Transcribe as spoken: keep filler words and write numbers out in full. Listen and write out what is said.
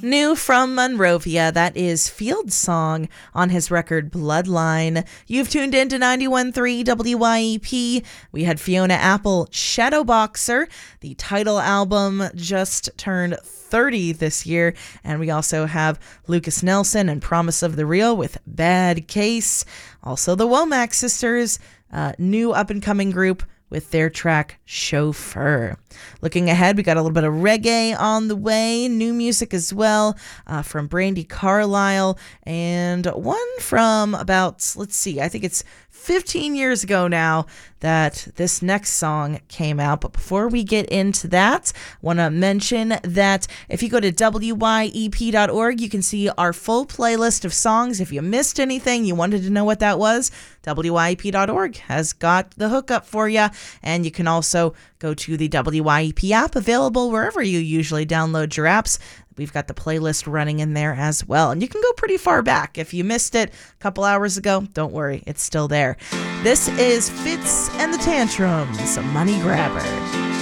New from Monrovia, that is Field Song on his record Bloodline. You've tuned in to ninety-one point three W Y E P. We had Fiona Apple, Shadowboxer. The title album just turned thirty this year. And we also have Lucas Nelson and Promise of the Real with Bad Case. Also the Womack Sisters, uh, new up-and-coming group, with their track Chauffeur. Looking ahead, we got a little bit of reggae on the way, new music as well, uh, from Brandy Carlisle, and one from about, let's see, I think it's fifteen years ago now that this next song came out. But before we get into that, I want to mention that if you go to W Y E P dot org, you can see our full playlist of songs. If you missed anything, you wanted to know what that was, W Y E P dot org has got the hookup for you. And you can also go to the W Y E P app, available wherever you usually download your apps. We've got the playlist running in there as well. And you can go pretty far back. If you missed it a couple hours ago, don't worry, it's still there. This is Fitz and the Tantrums, Money Grabber.